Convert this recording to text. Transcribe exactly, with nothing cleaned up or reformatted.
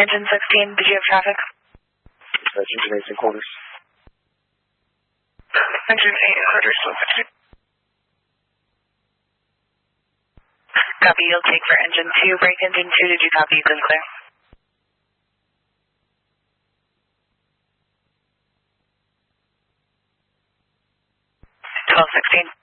Engine sixteen, did you have traffic? Dispatch, engine eight and quarters. Engine eight and quarters, one sixteen. Copy, you'll take for engine two. Break engine two, did you copy? You can clear. twelve sixteen.